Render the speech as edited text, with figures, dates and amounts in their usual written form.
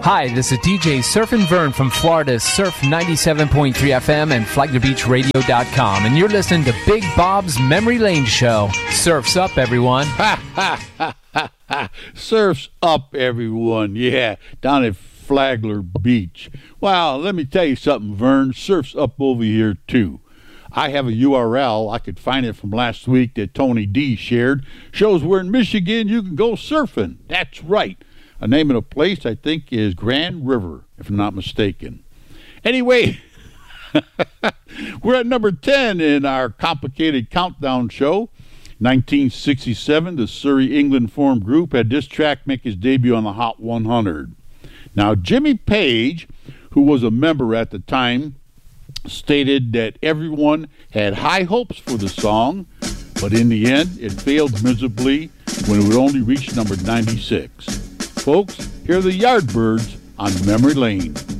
Hi, this is DJ Surfin' Vern from Florida's Surf 97.3 FM and FlaglerBeachRadio.com, and you're listening to Big Bob's Memory Lane Show. Surf's up, everyone. Surf's up, everyone. Yeah, down at Flagler Beach. Well, let me tell you something, Vern. Surf's up over here, too. I have a URL. I could find it from last week that Tony D shared. Shows where in Michigan you can go surfing. That's right. The name of the place, I think, is Grand River, if I'm not mistaken. Anyway, we're at number 10 in our complicated countdown show. 1967, the Surrey, England formed group had this track make his debut on the Hot 100. Now, Jimmy Page, who was a member at the time, stated that everyone had high hopes for the song, but in the end, it failed miserably when it would only reach number 96. Folks, here are the Yardbirds on Memory Lane.